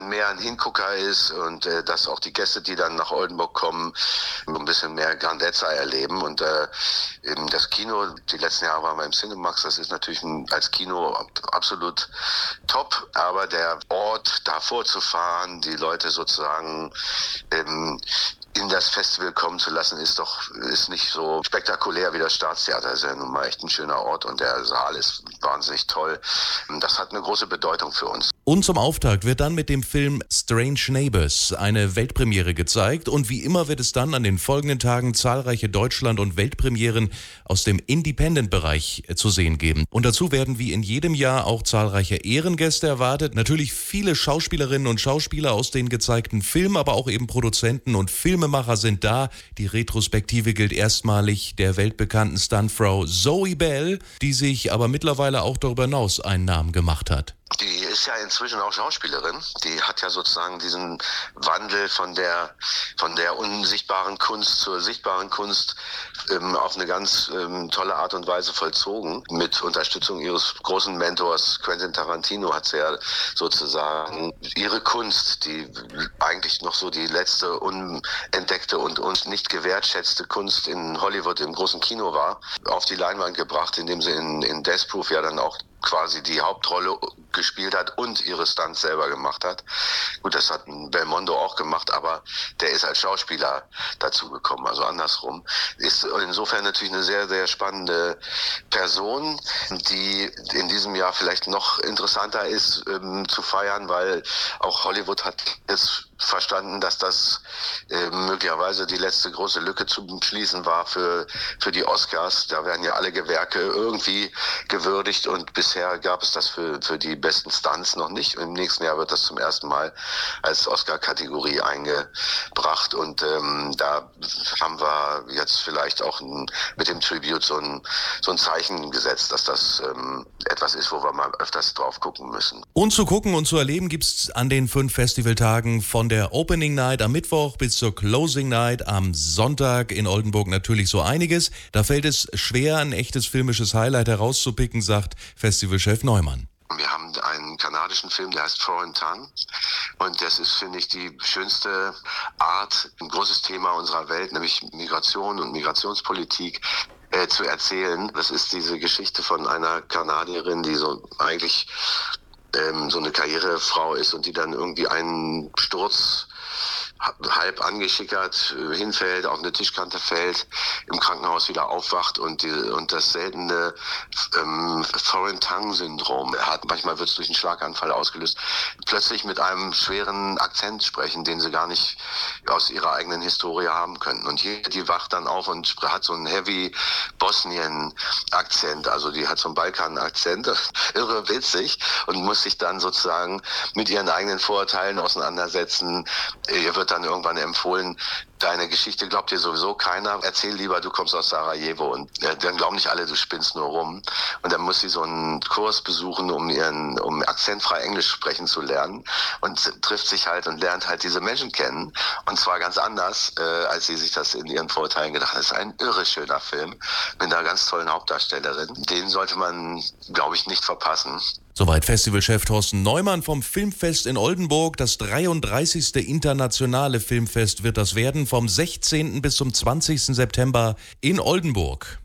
mehr ein Hingucker ist und dass auch die Gäste, die dann nach Oldenburg kommen, ein bisschen mehr Grandezza erleben. Und eben das Kino, die letzten Jahre waren wir im Cinemax, das ist natürlich als Kino absolut top, aber der Ort, da vorzufahren, die Leute sozusagen in das Festival kommen zu lassen, ist nicht so spektakulär wie das Staatstheater. Das ist ja nun mal echt ein schöner Ort und der Saal ist wahnsinnig toll. Das hat eine große Bedeutung für uns. Und zum Auftakt wird dann mit dem Film Strange Neighbors eine Weltpremiere gezeigt und wie immer wird es dann an den folgenden Tagen zahlreiche Deutschland- und Weltpremieren aus dem Independent-Bereich zu sehen geben. Und dazu werden wie in jedem Jahr auch zahlreiche Ehrengäste erwartet. Natürlich viele Schauspielerinnen und Schauspieler aus den gezeigten Filmen, aber auch eben Produzenten und Filmemacher sind da. Die Retrospektive gilt erstmalig der weltbekannten Stuntfrau Zoe Bell, die sich aber mittlerweile auch darüber hinaus einen Namen gemacht hat. Die ist ja inzwischen auch Schauspielerin. Die hat ja sozusagen diesen Wandel von der unsichtbaren Kunst zur sichtbaren Kunst auf eine ganz tolle Art und Weise vollzogen. Mit Unterstützung ihres großen Mentors Quentin Tarantino hat sie ja sozusagen ihre Kunst, die eigentlich noch so die letzte unentdeckte und uns nicht gewertschätzte Kunst in Hollywood im großen Kino war, auf die Leinwand gebracht, indem sie in Death Proof ja dann auch quasi die Hauptrolle gespielt hat und ihre Stunts selber gemacht hat. Gut, das hat Belmondo auch gemacht, aber der ist als Schauspieler dazugekommen, also andersrum. Ist insofern natürlich eine sehr, sehr spannende Person, die in diesem Jahr vielleicht noch interessanter ist zu feiern, weil auch Hollywood hat jetzt verstanden, dass das möglicherweise die letzte große Lücke zu schließen war für die Oscars. Da werden ja alle Gewerke irgendwie gewürdigt und bisher gab es das für die besten Stunts noch nicht. Im nächsten Jahr wird das zum ersten Mal als Oscar-Kategorie eingebracht und da haben wir jetzt vielleicht auch mit dem Tribute so ein Zeichen gesetzt, dass das etwas ist, wo wir mal öfters drauf gucken müssen. Und zu gucken und zu erleben gibt's an den 5 Festivaltagen von der Opening Night am Mittwoch bis zur Closing Night am Sonntag in Oldenburg natürlich so einiges. Da fällt es schwer, ein echtes filmisches Highlight herauszupicken, sagt Festivalchef Neumann. Wir haben einen kanadischen Film, der heißt Foreign Tongue. Und das ist, finde ich, die schönste Art, ein großes Thema unserer Welt, nämlich Migration und Migrationspolitik zu erzählen. Das ist diese Geschichte von einer Kanadierin, die so eigentlich so eine Karrierefrau ist und die dann irgendwie einen Sturz halb angeschickert hinfällt, auf eine Tischkante fällt, im Krankenhaus wieder aufwacht und das seltene Foreign Tongue Syndrom hat. Manchmal wird es durch einen Schlaganfall ausgelöst. Plötzlich mit einem schweren Akzent sprechen, den sie gar nicht aus ihrer eigenen Historie haben könnten. Und hier, die wacht dann auf und hat so einen Heavy Bosnien Akzent, also die hat so einen Balkan Akzent, irre witzig und muss sich dann sozusagen mit ihren eigenen Vorurteilen auseinandersetzen. Ihr wird dann irgendwann empfohlen, deine Geschichte glaubt dir sowieso keiner, erzähl lieber, du kommst aus Sarajevo. Und dann glauben nicht alle, du spinnst nur rum. Und dann muss sie so einen Kurs besuchen, um akzentfrei Englisch sprechen zu lernen und trifft sich halt und lernt halt diese Menschen kennen. Und zwar ganz anders, als sie sich das in ihren Vorurteilen gedacht hat. Das ist ein irre schöner Film mit einer ganz tollen Hauptdarstellerin. Den sollte man, glaube ich, nicht verpassen. Soweit Festivalchef Thorsten Neumann vom Filmfest in Oldenburg. Das 33. internationale Filmfest wird das werden vom 16. bis zum 20. September in Oldenburg.